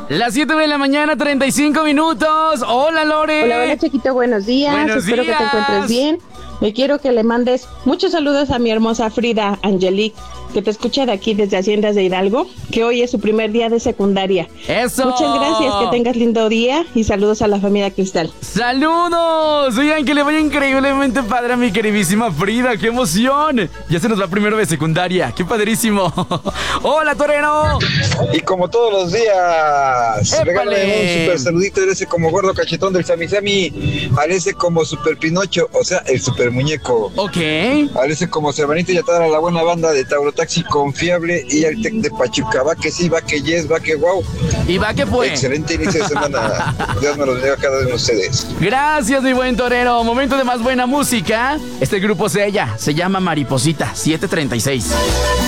Las 7 de la mañana, 35 minutos. Hola, Lore. Hola, chiquito, buenos días. Espero que te encuentres bien. Me quiero que le mandes muchos saludos a mi hermosa Frida Angelique, que te escucha de aquí desde Haciendas de Hidalgo, que hoy es su primer día de secundaria. ¡Eso! Muchas gracias, que tengas lindo día y saludos a la familia Cristal. ¡Saludos! Oigan, que le vaya increíblemente padre a mi queridísima Frida. ¡Qué emoción! Ya se nos va primero de secundaria. ¡Qué padrísimo! ¡Hola, torero! Y como todos los días, ¡épale! Regálame un super saludito de ese como gordo cachetón del Sami, parece como Super Pinocho, o sea, el super muñeco. Ok. Parece como Cervanito y Atara, la buena banda de Tauro Taxi confiable y el Tec de Pachuca. Va que sí, va que yes, va que wow. Y va que fue. Excelente inicio de semana. Dios me los bendiga a cada uno de ustedes. Gracias, mi buen torero. Momento de más buena música. Este grupo se llama Mariposita 736.